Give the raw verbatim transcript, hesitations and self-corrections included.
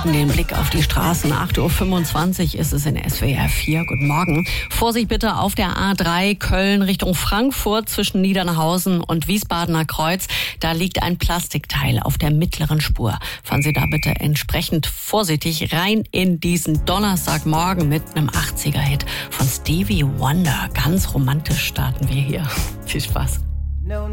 werfen den Blick auf die Straßen. acht Uhr fünfundzwanzig ist es in S W R vier. Guten Morgen. Vorsicht bitte auf der A drei Köln Richtung Frankfurt zwischen Niedernhausen und Wiesbadener Kreuz. Da liegt ein Plastikteil auf der mittleren Spur. Fahren Sie da bitte entsprechend vorsichtig rein in diesen Donnerstagmorgen mit einem achtziger-Hit von Stevie Wonder. Ganz romantisch starten wir hier. Viel Spaß.